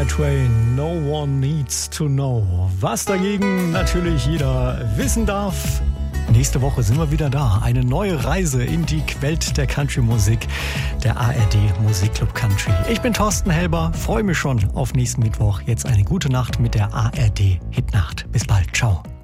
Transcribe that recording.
Twain, No One Needs to Know. Was dagegen natürlich jeder wissen darf. Nächste Woche sind wir wieder da. Eine neue Reise in die Welt der Country-Musik, der ARD Musikclub Country. Ich bin Thorsten Helber, freue mich schon auf nächsten Mittwoch. Jetzt eine gute Nacht mit der ARD Hitnacht. Bis bald, ciao.